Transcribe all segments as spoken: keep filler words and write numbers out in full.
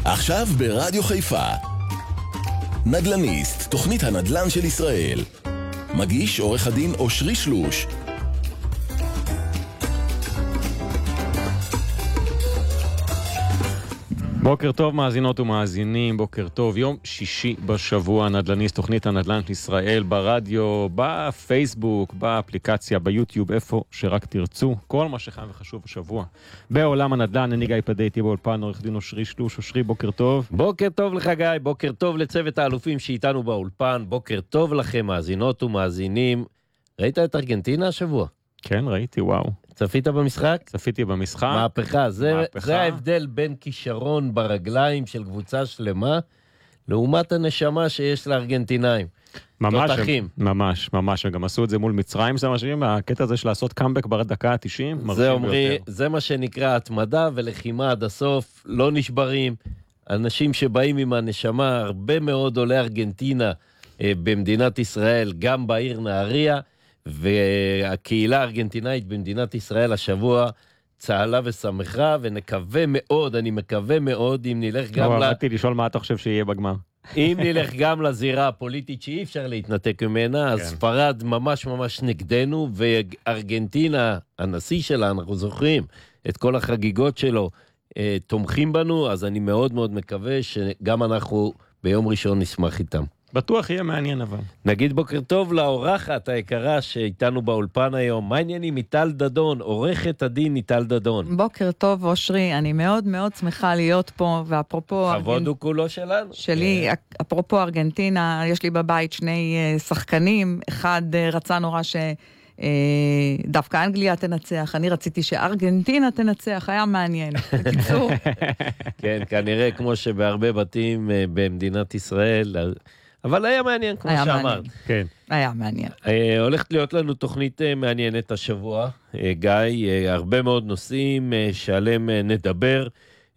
עכשיו ברדיו חיפה. נדלניסט, תוכנית הנדלן של ישראל. מגיש עורך הדין אושרי שלוש. בוקר טוב מאזינות ומאזינים, בוקר טוב, יום שישי בשבוע, נדלניסט, תוכנית הנדל"ן של ישראל, ברדיו, בפייסבוק, באפליקציה, ביוטיוב, איפה שרק תרצו, כל מה שחם וחשוב השבוע. בעולם הנדל"ן, אני גיא פדה, איתי באולפן, עורך דין אושרי שלוש. אושרי, בוקר טוב. בוקר טוב לך גיא, בוקר טוב לצוות האלופים שאיתנו באולפן, בוקר טוב לכם מאזינות ומאזינים. ראית את ארגנטינה השבוע? כן, ראיתי, וואו. צפית במשחק? צפיתי במשחק. מהפכה, זה, מהפכה. זה ההבדל בין כישרון ברגליים של קבוצה שלמה, לעומת הנשמה שיש לארגנטינאים. ממש, תותחים. ממש, ממש, הם גם עשו את זה מול מצרים, זה משהו, הקטע הזה של לעשות קאמבק בדקה ה-תשעים, זה אומרי, זה מה שנקרא התמדה ולחימה עד הסוף, לא נשברים. אנשים שבאים עם הנשמה, הרבה מאוד עולי ארגנטינה אה, במדינת ישראל, גם בעיר נהריה, והקהילה הארגנטינאית במדינת ישראל השבוע צהלה ושמחה, ונקווה מאוד, אני מקווה מאוד, אם נלך גם... לא, באתי לשאול מה אתה חושב שיהיה בגמר. אם נלך גם לזירה הפוליטית שאי אפשר להתנתק ממנה, אז ספרד ממש ממש נגדנו, וארגנטינה, הנשיא שלה, אנחנו זוכרים את כל החגיגות שלו, תומכים בנו, אז אני מאוד מאוד מקווה שגם אנחנו ביום ראשון נשמח איתם. בטוח יהיה מעניין אבל. נגיד בוקר טוב לאורחת היקרה שאיתנו באולפן היום. מה העניינים? איטל דדון, עורכת הדין איטל דדון. בוקר טוב אושרי, אני מאוד מאוד שמחה להיות פה, ואפרופו... כבוד הוא כולו שלנו. שלי, אפרופו ארגנטינה, יש לי בבית שני שחקנים, אחד רצה נורא ש... דווקא אנגליה תנצח, אני רציתי שארגנטינה תנצח, היה מעניין. בקיצור. כן, כנראה כמו שבהרבה בתים במדינת ישראל... אבל היה מעניין, כמו שאמרת. כן. היה מעניין. הולכת להיות לנו תוכנית מעניינת השבוע, גיא, הרבה מאוד נושאים שעליהם נדבר,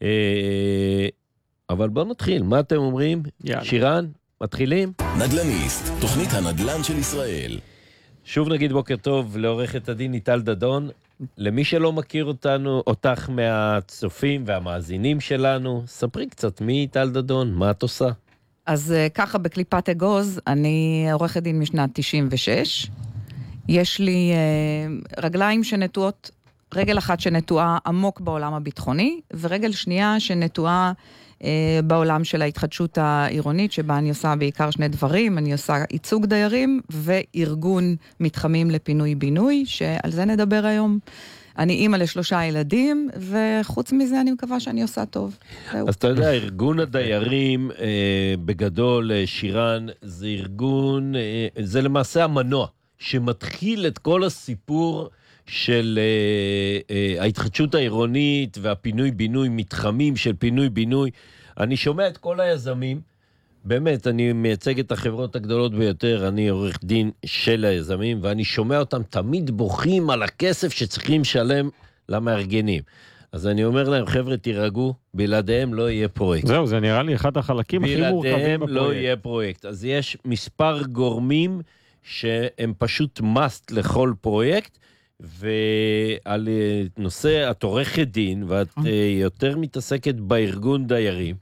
אבל בואו נתחיל, מה אתם אומרים? יאללה. שירן, מתחילים? נדלניסט, תוכנית הנדלן של ישראל. שוב נגיד בוקר טוב לעורכת הדין איטל דדון, למי שלא מכיר אותנו, אותך מהצופים והמאזינים שלנו, ספרי קצת מי איטל דדון, מה את עושה? אז ככה בקליפת אגוז, אני עורכת דין משנת תשעים ושש, יש לי רגליים שנטועות, רגל אחת שנטועה עמוק בעולם הביטחוני, ורגל שנייה שנטועה בעולם של ההתחדשות העירונית, שבה אני עושה בעיקר שני דברים, אני עושה ייצוג דיירים וארגון מתחמים לפינוי בינוי, שעל זה נדבר היום. אני אימא לשלושה ילדים, וחוץ מזה אני מקווה שאני עושה טוב. אז אתה יודע, ארגון הדיירים, אה, בגדול, שירן, זה ארגון, אה, זה למעשה המנוע, שמתחיל את כל הסיפור של אה, אה, ההתחדשות העירונית, והפינוי-בינוי, מתחמים של פינוי-בינוי. אני שומע את כל היזמים, באמת, אני מייצג את החברות הגדולות ביותר, אני עורך דין של היזמים, ואני שומע אותם תמיד בוכים על הכסף שצריכים לשלם למארגנים. אז אני אומר להם, חבר'ה, תירגעו, בלעדיהם לא יהיה פרויקט. זהו, זה נראה לי אחד החלקים הכי מורכבים בפרויקט. בלעדיהם לא יהיה פרויקט. אז יש מספר גורמים שהם פשוט must לכל פרויקט, ועל נושא, את עורכת דין, ואת יותר מתעסקת בארגון דיירים,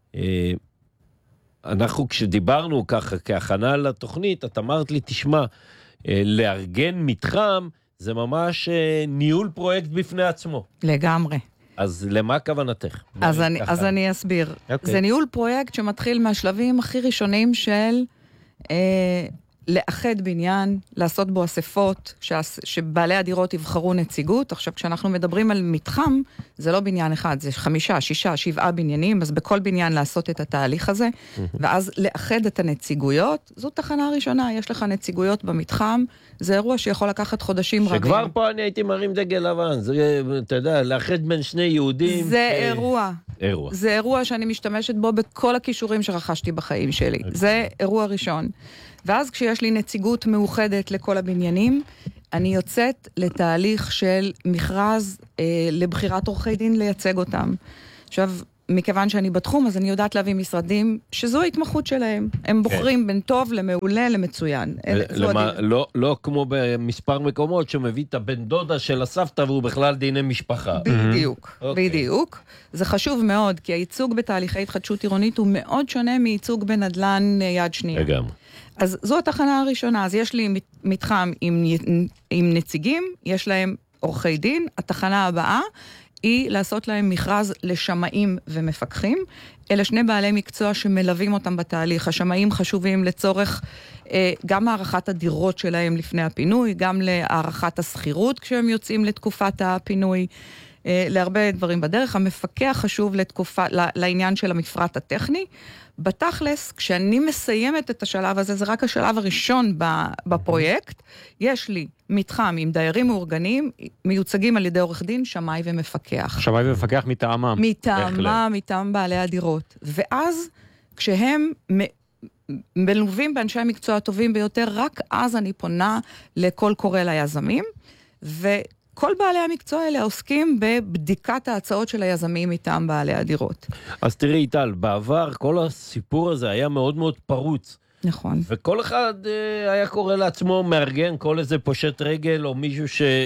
אנחנו כשדיברנו ככה כהכנה לתוכנית, את אמרת לי, תשמע, לארגן מתחם, זה ממש ניהול פרויקט בפני עצמו. לגמרי. אז למה כוונתך? אז אני, אז אני אסביר. Okay. זה ניהול פרויקט שמתחיל מהשלבים הכי ראשונים של אה, לאחד בניין, לעשות בו אספות, שבעלי הדירות יבחרו נציגות. עכשיו, כשאנחנו מדברים על מתחם, זה לא בניין אחד, זה חמישה, שישה, שבעה בניינים, אז בכל בניין לעשות את התהליך הזה, ואז לאחד את הנציגויות. זו תחנה ראשונה, יש לך נציגויות במתחם, זה אירוע שיכול לקחת חודשים רבים. שכבר פה אני הייתי מרים דגל לבן, זה, אתה יודע, לאחד בין שני יהודים. זה אירוע. אירוע. זה אירוע שאני משתמשת בו בכל הכישורים שרכשתי בחיים שלי. זה אירוע ראשון. ואז כשיש לי נציגות מאוחדת לכל הבניינים, אני יוצאת לתהליך של מכרז אה, לבחירת עורכי דין לייצג אותם. עכשיו, מכיוון שאני בתחום, אז אני יודעת להביא משרדים שזו ההתמחות שלהם. הם בוחרים בין טוב למעולה למצוין. למה, לא, לא כמו במספר מקומות שמביא את הבן דודה של הסבתא והוא בכלל דיני משפחה. בדיוק, Mm-hmm. Okay. בדיוק. זה חשוב מאוד, כי הייצוג בתהליכי התחדשות עירונית הוא מאוד שונה מייצוג בנדלן יד שנייה. גם. אז זו התחנה הראשונה. אז יש לי מתחם עם, עם נציגים, יש להם עורכי דין. התחנה הבאה היא לעשות להם מכרז לשמאים ומפקחים. אלה שני בעלי מקצוע שמלווים אותם בתהליך. השמאים חשובים לצורך אה, גם הערכת הדירות שלהם לפני הפינוי, גם להערכת הסחירות כשהם יוצאים לתקופת הפינוי, אה, להרבה דברים בדרך. המפקח חשוב לתקופה, לעניין של המפרט הטכני. בתכלס, כשאני מסיימת את השלב הזה, זה רק השלב הראשון בפרויקט, יש לי מתחם עם דיירים מאורגנים, מיוצגים על ידי עורך דין, שמאי ומפקח. שמאי ומפקח מטעמם. מטעמם, מטעם בעלי הדירות. ואז, כשהם מלווים באנשי המקצוע הטובים ביותר, רק אז אני פונה לכל קורא ליזמים, וכל בעלי המקצוע האלה עוסקים בבדיקת ההצעות של היזמים מטעם בעלי הדירות. אז תראי איטל, בעבר כל הסיפור הזה היה מאוד מאוד פרוץ. נכון. וכל אחד אה, היה קורא לעצמו מארגן, כל איזה פושט רגל, או מישהו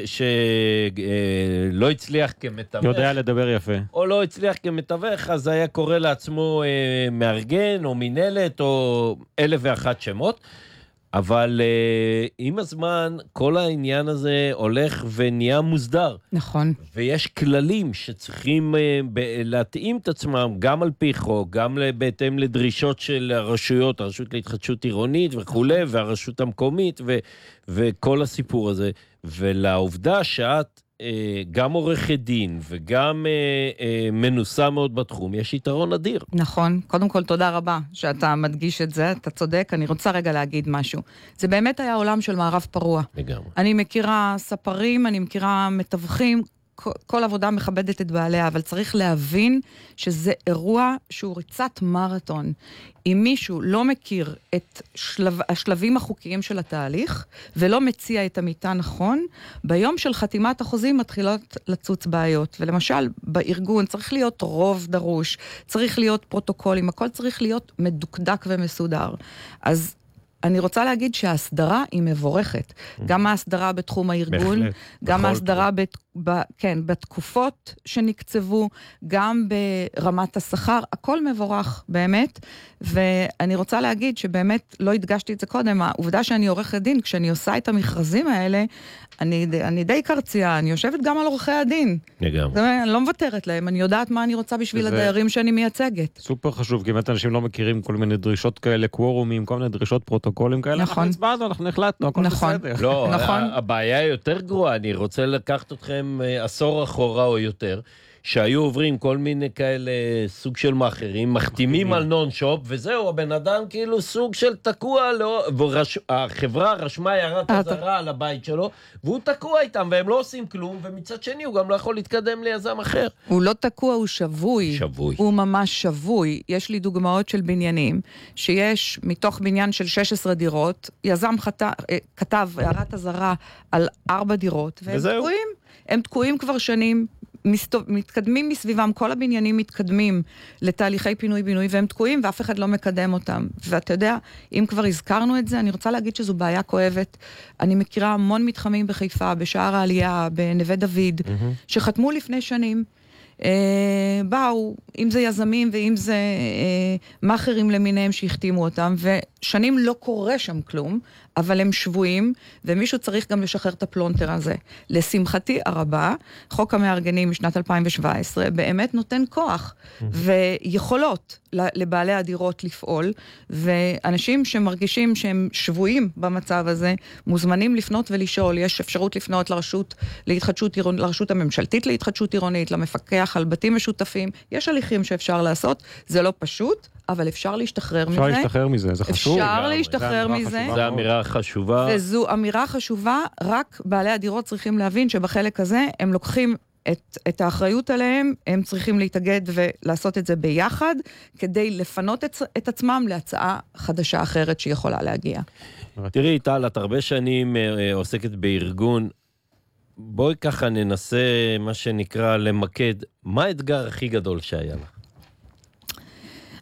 שלא אה, הצליח כמתווך. יודע לדבר יפה. או לא הצליח כמתווך, אז היה קורא לעצמו אה, מארגן, או מנהלת, או אלף ואחת שמות. אבל uh, עם הזמן, כל העניין הזה הולך ונהיה מוסדר. נכון. ויש כללים שצריכים uh, ב- להתאים את עצמם, גם על פי חוק, גם בהתאם לדרישות של הרשויות, הרשות להתחדשות עירונית וכו', והרשות המקומית, ו- וכל הסיפור הזה. ולעובדה שאת uh, גם עורכת דין, וגם uh, uh, מנוסה מאוד בתחום, יש יתרון אדיר. נכון. קודם כל, תודה רבה שאתה מדגיש את זה, אתה צודק. אני רוצה רגע להגיד משהו. זה באמת היה עולם של מערב פרוע. לגמרי. אני מכירה ספרים, אני מכירה מתווכים, כל עבודה מכבדת את בעליה, אבל צריך להבין שזה אירוע שהוא ריצת מרתון. אם מישהו לא מכיר את שלב, השלבים החוקיים של התהליך, ולא מציע את המיטה נכון, ביום של חתימת החוזים מתחילות לצוץ בעיות. ולמשל, בארגון צריך להיות רוב דרוש, צריך להיות פרוטוקולים, הכל צריך להיות מדוקדק ומסודר. אז אני רוצה להגיד שההסדרה היא מבורכת. גם ההסדרה בתחום הארגון, גם ההסדרה בת, ב, כן, בתקופות שנקצבו, גם ברמת השכר, הכל מבורך באמת. ואני רוצה להגיד שבאמת לא הדגשתי את זה קודם, העובדה שאני עורכת דין, כשאני עושה את המכרזים האלה, אני, אני די קרצייה, אני יושבת גם על עורכי הדין. לגמרי. אני לא מוותרת להם, אני יודעת מה אני רוצה בשביל הדיירים שאני מייצגת. סופר חשוב, כי באמת אנשים לא מכירים כל מיני דרישות כאלה, קוורומים, כל מיני דרישות פרוטוקולים כאלה. נכון. אנחנו הצבענו, אנחנו נחלטנו, הכל נכון. בסדר. לא, נכון. הבעיה היא יותר גרועה, אני רוצה לקחת אתכם עשור אחורה או יותר, שהיו עוברים כל מיני כאלה סוג של מאחרים, מחתימים על נון-שופ, וזהו, הבן אדם כאילו סוג של תקוע, החברה רשמה הערת אזהרה על הבית שלו, והוא תקוע איתם, והם לא עושים כלום, ומצד שני הוא גם לא יכול להתקדם ליזם אחר. הוא לא תקוע, הוא שבוי. שבוי. הוא ממש שבוי. יש לי דוגמאות של בניינים, שיש מתוך בניין של שש עשרה דירות, יזם כתב הערת אזהרה על ארבע דירות, והם תקועים. הם תקועים כבר שנים, מתקדמים מסביבם, כל הבניינים מתקדמים לתהליכי פינוי-בינוי, והם תקועים ואף אחד לא מקדם אותם. ואתה יודע, אם כבר הזכרנו את זה, אני רוצה להגיד שזו בעיה כואבת. אני מכירה המון מתחמים בחיפה, בשער העלייה, בנווה דוד, שחתמו לפני שנים. באו, אם זה יזמים ואם זה מאחרים למיניהם שהחתימו אותם, ושנים לא קורה שם כלום, אבל הם שבויים, ומישהו צריך גם לשחרר את הפלונטר הזה. לשמחתי הרבה, חוק המארגנים משנת אלפיים שבע עשרה באמת נותן כוח ויכולות לבעלי הדירות לפעול, ואנשים שמרגישים שהם שבויים במצב הזה, מוזמנים לפנות ולשאול. יש אפשרות לפנות לרשות להתחדשות עירונית, לרשות הממשלתית להתחדשות עירונית, למפקח על בתים משותפים. יש הליכים שאפשר לעשות, זה לא פשוט, אבל אפשר להשתחרר מזה. אפשר להשתחרר מזה, זה חשוב. אפשר להשתחרר מזה. זו אמירה חשובה. וזו אמירה חשובה, רק בעלי הדירות צריכים להבין שבחלק הזה הם לוקחים את, את האחריות עליהם, הם צריכים להתאגד ולעשות את זה ביחד, כדי לפנות את, את עצמם להצעה חדשה אחרת שיכולה להגיע. תראי, טל, את הרבה שנים עוסקת בארגון, בואי ככה ננסה מה שנקרא למקד, מה האתגר הכי גדול שהיה לך?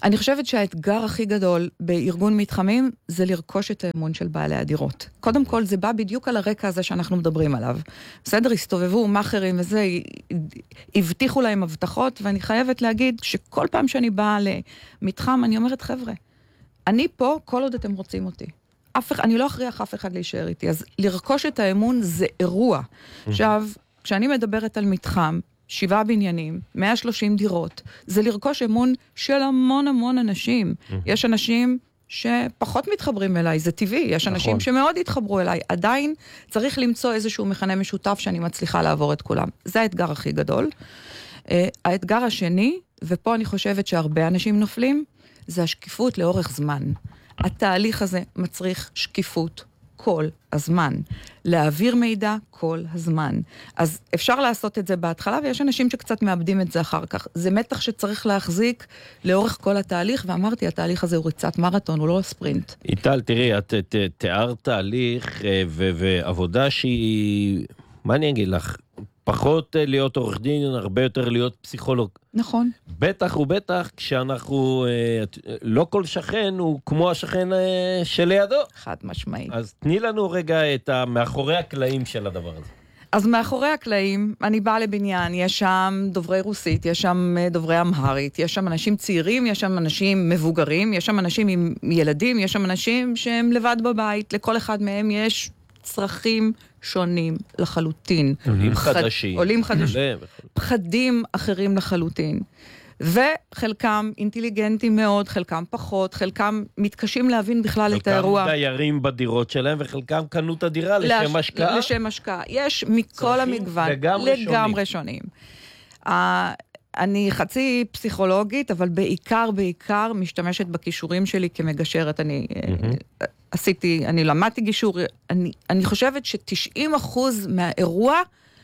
אני חושבת שהאתגר הכי גדול בארגון מתחמים זה לרכוש את האמון של בעלי הדירות. קודם כל זה בא בדיוק על הרקע הזה שאנחנו מדברים עליו. בסדר, הסתובבו מאחרים וזה, הבטיחו להם הבטחות, ואני חייבת להגיד שכל פעם שאני באה למתחם, אני אומרת, חבר'ה, אני פה כל עוד אתם רוצים אותי. אף, אני לא אכריח אף אחד להישאר איתי, אז לרכוש את האמון זה אירוע. עכשיו, כשאני מדברת על מתחם, שבעה בניינים, מאה ושלושים דירות, זה לרכוש אמון של המון המון אנשים. יש אנשים שפחות מתחברים אליי, זה טבעי, יש אנשים שמאוד התחברו אליי, עדיין צריך למצוא איזשהו מכנה משותף שאני מצליחה לעבור את כולם. זה האתגר הכי גדול. האתגר השני, ופה אני חושבת שהרבה אנשים נופלים, זה השקיפות לאורך זמן. התהליך הזה מצריך שקיפות כל הזמן. להעביר מידע כל הזמן. אז אפשר לעשות את זה בהתחלה, ויש אנשים שקצת מאבדים את זה אחר כך. זה מתח שצריך להחזיק לאורך כל התהליך, ואמרתי, התהליך הזה הוא ריצת מרתון, הוא לא ספרינט. איטל, תראי, את תיארת תהליך ועבודה שהיא, מה אני אגיד לך? פחות להיות עורך דין, הרבה יותר להיות פסיכולוג. נכון. בטח ובטח כשאנחנו, לא כל שכן הוא כמו השכן שלידו. חד משמעית. אז תני לנו רגע את מאחורי הקלעים של הדבר הזה. אז מאחורי הקלעים, אני באה לבניין, יש שם דוברי רוסית, יש שם דוברי אמהרית, יש שם אנשים צעירים, יש שם אנשים מבוגרים, יש שם אנשים עם ילדים, יש שם אנשים שהם לבד בבית, לכל אחד מהם יש צרכים שונים לחלוטין. עולים חדשים. עולים חדשים. פחדים אחרים לחלוטין. וחלקם אינטליגנטים מאוד, חלקם פחות, חלקם מתקשים להבין בכלל את האירוע. חלקם דיירים בדירות שלהם, וחלקם קנו את הדירה לשם השקעה. לשם השקעה. יש מכל המגוון. לגמרי שונים. אני חצי פסיכולוגית, אבל בעיקר, בעיקר משתמשת בכישורים שלי כמגשרת. אני עשיתי, אני למדתי גישור, אני, אני חושבת ש-תשעים אחוז מהאירוע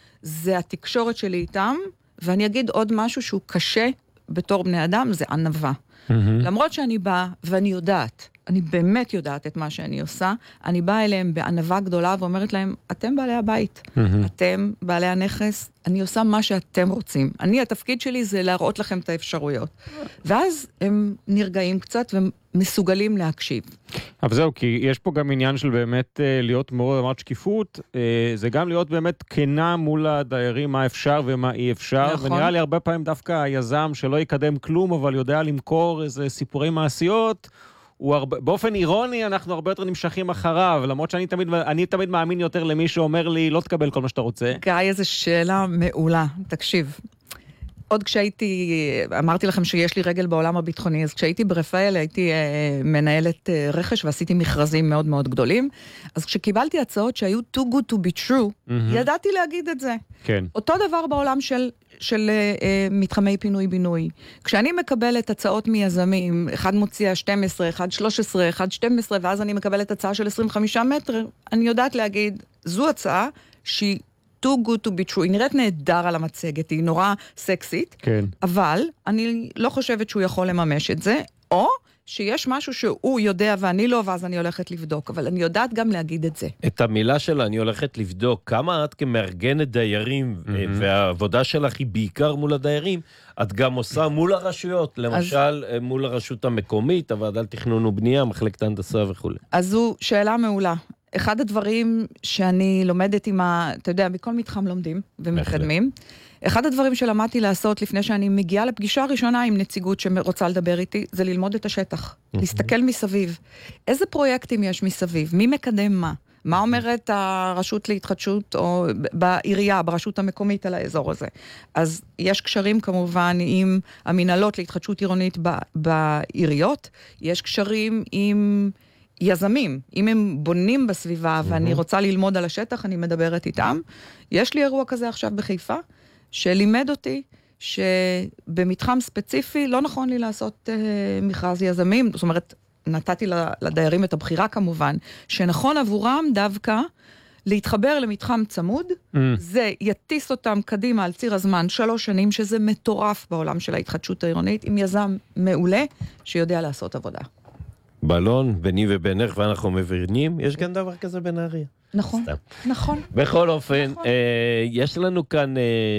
זה התקשורת שלי איתם, ואני אגיד עוד משהו שהוא קשה בתור בני אדם, זה ענווה. Mm-hmm. למרות שאני באה ואני יודעת, אני באמת יודעת את מה שאני עושה, אני באה אליהם בענווה גדולה ואומרת להם, אתם בעלי הבית, mm-hmm. אתם בעלי הנכס, אני עושה מה שאתם רוצים. אני, התפקיד שלי זה להראות לכם את האפשרויות. ואז הם נרגעים קצת ומסוגלים להקשיב. אבל זהו, כי יש פה גם עניין של באמת להיות מאוד אמרת שקיפות, זה גם להיות באמת כנה מול הדיירים מה אפשר ומה אי אפשר, נכון. ונראה לי הרבה פעמים דווקא היזם שלא יקדם כלום, אבל יודע למכור איזה סיפורי מעשיות, הוא הרבה, באופן אירוני אנחנו הרבה יותר נמשכים אחריו, למרות שאני תמיד, אני תמיד מאמין יותר למי שאומר לי, לא תקבל כל מה שאתה רוצה. גיא, איזו שאלה מעולה, תקשיב. עוד כשהייתי, אמרתי לכם שיש לי רגל בעולם הביטחוני, אז כשהייתי ברפאל הייתי אה, מנהלת אה, רכש ועשיתי מכרזים מאוד מאוד גדולים, אז כשקיבלתי הצעות שהיו too good to be true, mm-hmm. ידעתי להגיד את זה. כן. אותו דבר בעולם של, של אה, מתחמי פינוי-בינוי. כשאני מקבלת הצעות מיזמים, אחד מוציע שתים עשרה, אחד שלוש עשרה, אחד שתים עשרה, ואז אני מקבלת הצעה של עשרים וחמישה מטר, אני יודעת להגיד, זו הצעה שהיא too good to be true, היא נראית נהדר על המצגת, היא נורא סקסית, כן. אבל אני לא חושבת שהוא יכול לממש את זה, או שיש משהו שהוא יודע ואני לא, ואז אני הולכת לבדוק, אבל אני יודעת גם להגיד את זה. את המילה שלה, אני הולכת לבדוק, כמה את כמארגנת דיירים, mm-hmm. והעבודה שלך היא בעיקר מול הדיירים, את גם עושה מול הרשויות, למשל אז... מול הרשות המקומית, הוועדה לתכנון ובנייה, מחלקת הנדסה וכו'. אז זו שאלה מעולה. אחד הדברים שאני לומדת עם ה... אתה יודע, בכל מתחם לומדים ומתקדמים. אחד הדברים שלמדתי לעשות לפני שאני מגיעה לפגישה הראשונה עם נציגות שרוצה לדבר איתי, זה ללמוד את השטח. להסתכל מסביב. איזה פרויקטים יש מסביב? מי מקדם מה? מה אומרת הרשות להתחדשות או בעירייה, ברשות המקומית על האזור הזה? אז יש קשרים כמובן עם המנהלות להתחדשות עירונית בעיריות. יש קשרים עם... יזמים, אם הם בונים בסביבה, ואני רוצה ללמוד על השטח, אני מדברת איתם. יש לי אירוע כזה עכשיו בחיפה, שלימד אותי שבמתחם ספציפי לא נכון לי לעשות מכרז יזמים, זאת אומרת, נתתי לדיירים את הבחירה כמובן, שנכון עבורם דווקא להתחבר למתחם צמוד, זה יטיס אותם קדימה על ציר הזמן שלוש שנים, שזה מטורף בעולם של ההתחדשות העירונית, עם יזם מעולה שיודע לעשות עבודה. בלון, ביני ובינך, ואנחנו מבינים, יש גם דבר כזה בנהריה. נכון, נכון. בכל אופן, יש לנו כאן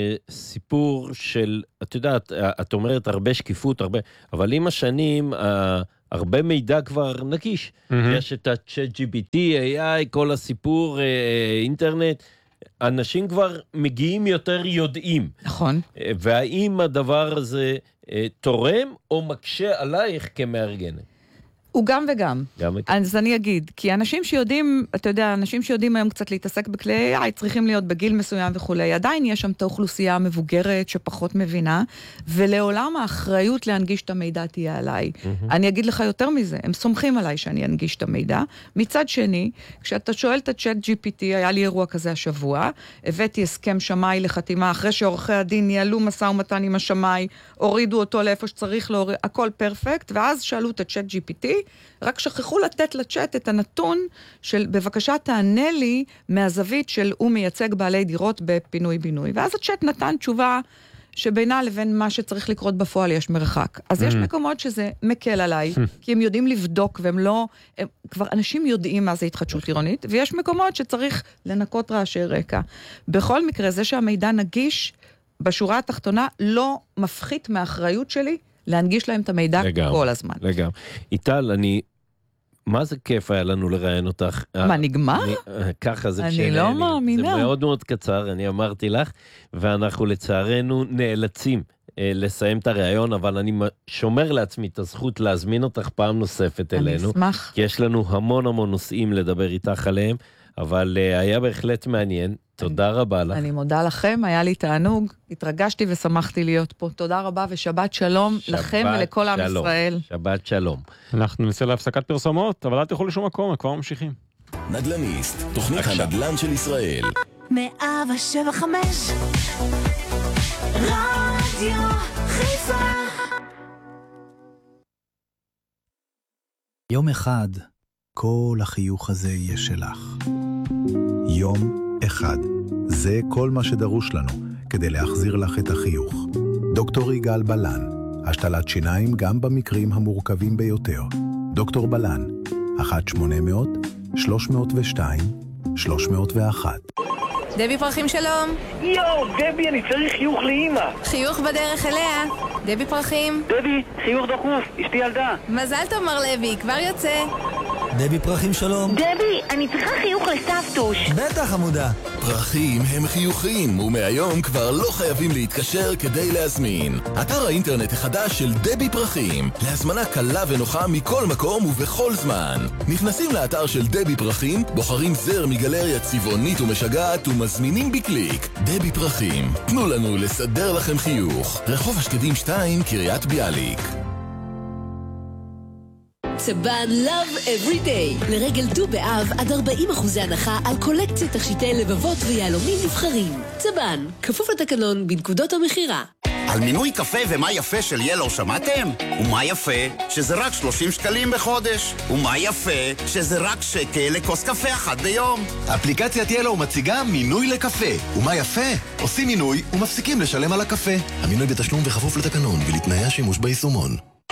סיפור של, את יודעת, את אומרת הרבה שקיפות, הרבה, אבל עם השנים, הרבה מידע כבר נגיש. יש את ה-צ'אט ג'י פי טי, איי איי, כל הסיפור, אינטרנט, אנשים כבר מגיעים יותר יודעים. נכון. והאם הדבר הזה תורם או מקשה עלייך כמארגנת? הוא גם וגם. גם וגם. אז אני אגיד, כי אנשים שיודעים, אתה יודע, אנשים שיודעים היום קצת להתעסק בכלי איי איי, צריכים להיות בגיל מסוים וכולי. עדיין יש שם את האוכלוסייה המבוגרת שפחות מבינה, ולעולם האחריות להנגיש את המידע תהיה עליי. Mm-hmm. אני אגיד לך יותר מזה, הם סומכים עליי שאני אנגיש את המידע. מצד שני, כשאתה שואל את ה-צ'אט ג'י פי טי, היה לי אירוע כזה השבוע, הבאתי הסכם שמאי לחתימה, אחרי שעורכי הדין ניהלו משא ומתן עם השמאי, הורידו אותו לאיפה שצריך להוריד, הכל פרפקט, ואז שאלו את ה-צ'אט ג'י פי טי, רק שכחו לתת לצ'אט את הנתון של בבקשה תענה לי מהזווית של הוא מייצג בעלי דירות בפינוי-בינוי. ואז הצ'אט נתן תשובה שבינה לבין מה שצריך לקרות בפועל יש מרחק. אז יש מקומות שזה מקל עליי, כי הם יודעים לבדוק והם לא, הם, כבר אנשים יודעים מה זה התחדשות עירונית, ויש מקומות שצריך לנקות רעשי רקע. בכל מקרה, זה שהמידע נגיש בשורה התחתונה לא מפחית מהאחריות שלי להנגיש להם את המידע לגמרי, כל הזמן. לגמרי. איטל, אני, מה זה כיף היה לנו לראיין אותך? מה, נגמר? אני, ככה זה אני לא מאמינה. זה מאוד מאוד קצר, אני אמרתי לך, ואנחנו לצערנו נאלצים אה, לסיים את הראיון, אבל אני שומר לעצמי את הזכות להזמין אותך פעם נוספת אלינו. אני אשמח. כי יש לנו המון המון נושאים לדבר איתך עליהם, אבל אה, היה בהחלט מעניין. תודה רבה לך. אני מודה לכם, היה לי תענוג, התרגשתי ושמחתי להיות פה. תודה רבה ושבת שלום לכם ולכל עם ישראל. שבת שלום. אנחנו נצא להפסקת פרסומות, אבל אל תלכו לשום מקום, כבר ממשיכים. נדלניסט, תוכנית הנדל"ן של ישראל. מאה שבע חמש רדיו חיפה. יום אחד, כל החיוך הזה יהיה שלך. יום אחד. זה כל מה שדרוש לנו כדי להחזיר לך את החיוך. דוקטור יגאל בלן, השתלת שיניים גם במקרים המורכבים ביותר. דוקטור בלן, אחת שמונה אפס אפס שלוש אפס שתיים שלוש אפס אחת. דבי פרחים שלום. יואו, דבי, אני צריך חיוך לאמא. חיוך בדרך אליה. דבי פרחים. דבי, חיוך דחוף, אשתי ילדה. מזל טוב מר לוי, כבר יוצא. דבי פרחים שלום. דבי, אני צריכה חיוך לסבתוש. בטח עמודה. פרחים הם חיוכים, ומהיום כבר לא חייבים להתקשר כדי להזמין. אתר האינטרנט החדש של דבי פרחים, להזמנה קלה ונוחה מכל מקום ובכל זמן. נכנסים לאתר של דבי פרחים, בוחרים זר מגלריה צבעונית ומשגעת ומזמינים בקליק. דבי פרחים, תנו לנו לסדר לכם חיוך. רחוב השקדים שתיים, קריית ביאליק. צבן Love Every Day. לרגל דו באב עד ארבעים אחוזי הנחה על קולקציית תכשיטי לבבות ויהלומים נבחרים. צבן, כפוף לתקנון בנקודות המחירה. על מינוי קפה ומה יפה של ילו שמעתם? ומה יפה? שזה רק שלושים שקלים בחודש. ומה יפה? שזה רק שקל לכוס קפה אחת ביום. אפליקציית ילו מציגה מינוי לקפה. ומה יפה? עושים מינוי ומפסיקים לשלם על הקפה. המינוי בתשלום וכפוף לתקנון ולתנאי השימוש ביישומון.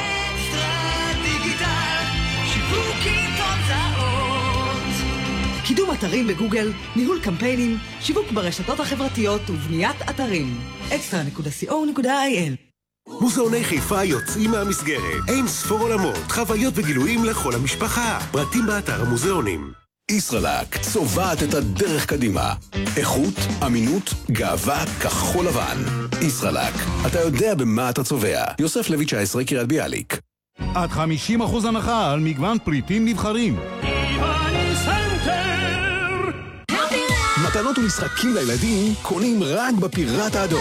קידום אתרים בגוגל, ניהול קמפיינים, שיווק ברשתות החברתיות ובניית אתרים. אקסטרה נקודה סי או נקודה איי אל. מוזיאוני חיפה יוצאים מהמסגרת. אין ספור עולמות, חוויות וגילויים לכל המשפחה. פרטים באתר המוזיאונים. ישראלק צובעת את הדרך קדימה. איכות, אמינות, גאווה, כחול לבן. ישראלק, אתה יודע במה אתה צובע. יוסף לוי תשע עשרה, קריית ביאליק. עד חמישים אחוז הנחה על מגוון פריטים נבחרים. מתנות ומשחקים לילדים קונים רק בפיראט האדום.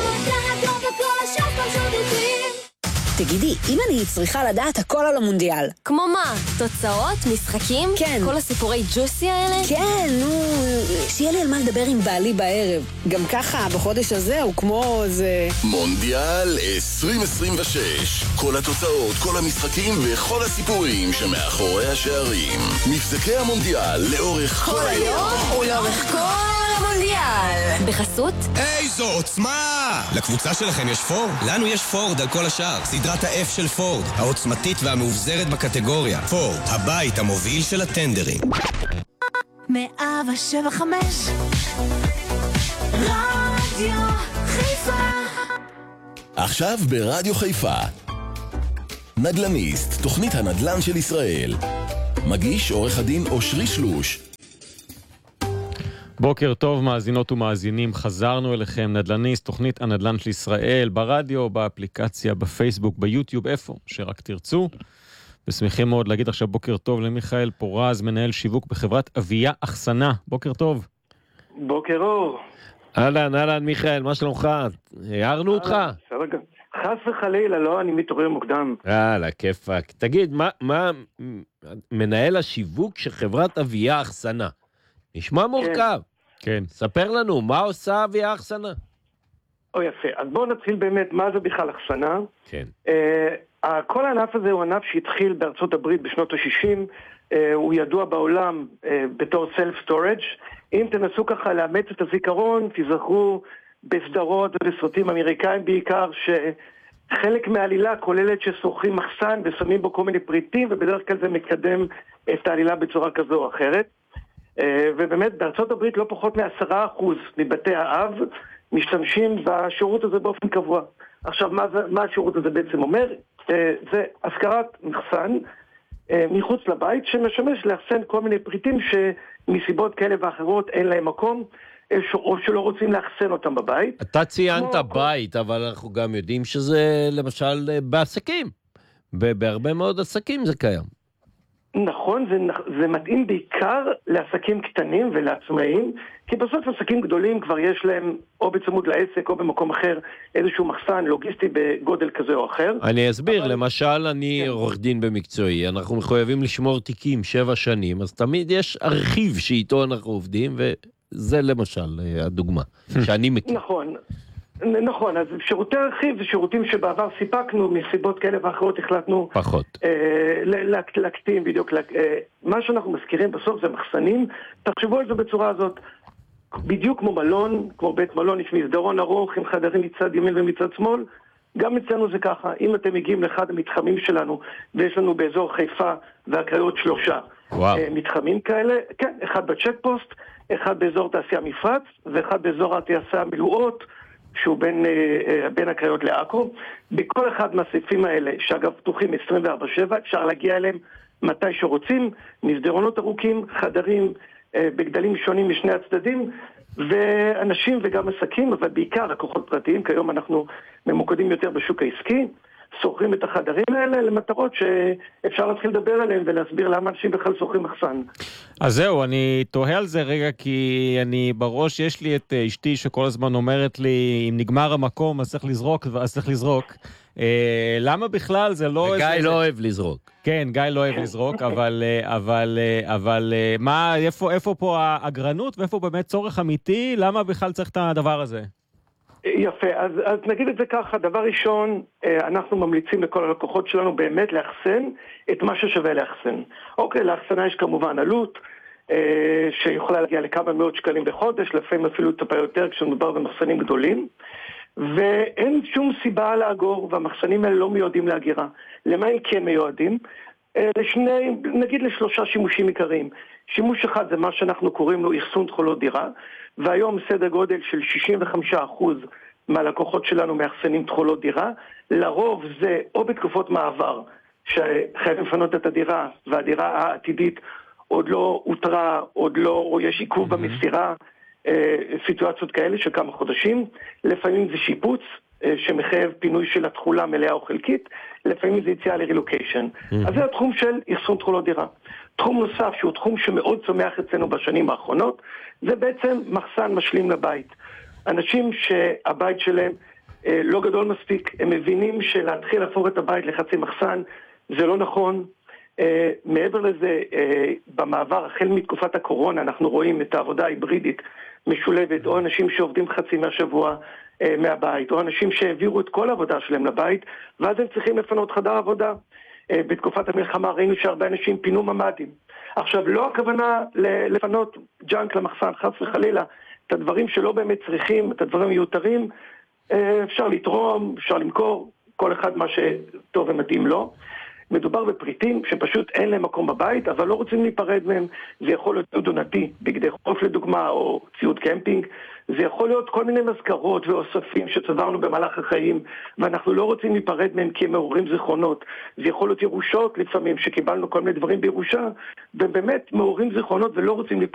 תגידי, אם אני צריכה לדעת הכל על המונדיאל. כמו מה? תוצאות? משחקים? כן. כל הסיפורי ג'וסי האלה? כן, נו, שיהיה לי על מה לדבר עם בעלי בערב. גם ככה, בחודש הזה הוא כמו זה... מונדיאל עשרים עשרים ושש. כל התוצאות, כל המשחקים וכל הסיפורים שמאחורי השערים. מבזקי המונדיאל לאורך כל היום ולאורך כל המונדיאל. בחסות? איזו עוצמה! לקבוצה שלכם יש פורד? לנו יש פורד על כל השאר. סדרת ה-F של פורד, העוצמתית והמאובזרת בקטגוריה. פורד, הבית המוביל של הטנדרים. מאה שבע חמש רדיו חיפה. עכשיו ברדיו חיפה נדלניסט, תוכנית הנדל"ן של ישראל. מגיש עורך הדין אושרי שלוש. בוקר טוב מאזינות ומאזינים, חזרנו אליכם. נדלניסט, תוכנית הנדל"ן של ישראל, ברדיו, באפליקציה, בפייסבוק, ביוטיוב, איפה שרק תרצו. ושמחים מאוד להגיד עכשיו בוקר טוב למיכאל פורז, מנהל שיווק בחברת אביה אחסנה. בוקר טוב. בוקר אור. אהלן, אהלן מיכאל, מה שלומך? הערנו אותך? חס וחלילה, לא, אני מתעורר מוקדם. יאללה, כיפק. תגיד, מה, מה מנהל השיווק של חברת אביה אחסנה? נשמע מורכב. כן. ספר לנו, מה עושה אביה אחסנה? או יפה, אז בואו נתחיל באמת, מה זה בכלל אחסנה? כן. Uh, כל הענף הזה הוא ענף שהתחיל בארצות הברית בשנות ה-שישים, uh, הוא ידוע בעולם uh, בתור self-storage. אם תנסו ככה לאמץ את הזיכרון, תזכרו בסדרות ובסרטים אמריקאים בעיקר, שחלק מהעלילה כוללת ששוכרים מחסן ושמים בו כל מיני פריטים, ובדרך כלל זה מקדם את העלילה בצורה כזו או אחרת. Uh, ובאמת בארצות הברית לא פחות מעשרה אחוז מבתי האב משתמשים בשירות הזה באופן קבוע. עכשיו, מה, מה השירות הזה בעצם אומר? זה השכרת מחסן מחוץ לבית שמשמש לאחסן כל מיני פריטים שמסיבות כאלה ואחרות אין להם מקום, או שלא רוצים לאחסן אותם בבית. אתה ציינת בית, אבל אנחנו גם יודעים שזה למשל בעסקים. בהרבה מאוד עסקים זה קיים. נכון, זה, זה מתאים בעיקר לעסקים קטנים ולעצמאים, כי בסוף עסקים גדולים כבר יש להם או בצמוד לעסק או במקום אחר איזשהו מחסן לוגיסטי בגודל כזה או אחר. אני אסביר, אבל... למשל אני כן. עורך דין במקצועי, אנחנו מחויבים לשמור תיקים שבע שנים, אז תמיד יש ארכיב שאיתו אנחנו עובדים, וזה למשל הדוגמה שאני מכיר. נכון. נכון, אז שירותי ארכיב זה שירותים שבעבר סיפקנו, מסיבות כאלה ואחרות החלטנו פחות אה, להקטין בדיוק. אה, מה שאנחנו מזכירים בסוף זה מחסנים, תחשבו על זה בצורה הזאת, בדיוק כמו מלון, כמו בית מלון, יש מסדרון ארוך עם חדרים מצד ימין ומצד שמאל, גם אצלנו זה ככה. אם אתם מגיעים לאחד המתחמים שלנו, ויש לנו באזור חיפה והקריות שלושה אה, מתחמים כאלה, כן, אחד בצ'ק פוסט, אחד באזור תעשייה מפרץ, ואחד באזור התעשייה מילואות, שהוא בין, בין הקריות לעכו. בכל אחד מהסעיפים האלה, שאגב פתוחים עשרים וארבע שבע, אפשר להגיע אליהם מתי שרוצים, מסדרונות ארוכים, חדרים בגדלים שונים משני הצדדים, ואנשים וגם עסקים, אבל בעיקר לקוחות פרטיים, כיום אנחנו ממוקדים יותר בשוק העסקי, שוכרים את החדרים האלה למטרות שאפשר להתחיל לדבר עליהם ולהסביר למה אנשים בכלל שוכרים מחסן. אז זהו, אני תוהה על זה רגע, כי אני בראש יש לי את אשתי שכל הזמן אומרת לי, אם נגמר המקום אז צריך לזרוק, אז צריך לזרוק. אה, למה בכלל זה לא... וגיא איזה... לא אוהב לזרוק. כן, גיא לא אוהב לזרוק, אבל, אבל, אבל מה, איפה, איפה פה האגרנות ואיפה באמת צורך אמיתי? למה בכלל צריך את הדבר הזה? יפה, אז, אז נגיד את זה ככה. דבר ראשון, אנחנו ממליצים לכל הלקוחות שלנו באמת לאחסן את מה ששווה לאחסן. אוקיי, לאחסנה יש כמובן עלות, שיכולה להגיע לכמה מאות שקלים בחודש, לפעמים אפילו טיפה יותר כשמדובר במחסנים גדולים, ואין שום סיבה לאגור, והמחסנים האלה לא מיועדים להגירה. למה הם כן מיועדים? לשני, נגיד לשלושה שימושים עיקריים. שימוש אחד זה מה שאנחנו קוראים לו אחסון תכולות דירה, והיום סדר גודל של שישים וחמישה אחוז מהלקוחות שלנו מאחסנים תכולות דירה. לרוב זה או בתקופות מעבר, שחייבים לפנות את הדירה, והדירה העתידית עוד לא הותרה, עוד לא, או יש עיכוב mm-hmm. במסירה, אה, סיטואציות כאלה של כמה חודשים. לפעמים זה שיפוץ, אה, שמחייב פינוי של התכולה מלאה או חלקית, לפעמים זה יציאה לרילוקיישן. Mm-hmm. אז זה התחום של אחסון תכולות דירה. תחום נוסף שהוא תחום שמאוד צומח אצלנו בשנים האחרונות, זה בעצם מחסן משלים לבית. אנשים שהבית שלהם אה, לא גדול מספיק, הם מבינים שלהתחיל להפוך את הבית לחצי מחסן, זה לא נכון. אה, מעבר לזה, אה, במעבר, החל מתקופת הקורונה, אנחנו רואים את העבודה ההיברידית משולבת, או אנשים שעובדים חצי מהשבוע אה, מהבית, או אנשים שהעבירו את כל העבודה שלהם לבית, ואז הם צריכים לפנות חדר עבודה. אה, בתקופת המלחמה ראינו שהרבה אנשים פינו ממ"דים. עכשיו, לא הכוונה לפנות ג'אנק למחסן, חס וחלילה, את הדברים שלא באמת צריכים, את הדברים מיותרים, אפשר לתרום, אפשר למכור, כל אחד מה שטוב ומתאים לו. מדובר בפריטים שפשוט אין להם מקום בבית, אבל לא רוצים להיפרד מהם. זה יכול להיות ציוד עונתי, בגדי חוף לדוגמה, או ציוד קמפינג. זה יכול להיות כל מיני מזכרות ואוספים שצברנו במהלך החיים, ואנחנו לא רוצים להיפרד מהם כי הם מעוררים זיכרונות. זה יכול להיות ירושות לפעמים, שקיבלנו כל מיני דברים בירושה, והם באמת מעוררים זיכרונות ולא רוצים להיפרד.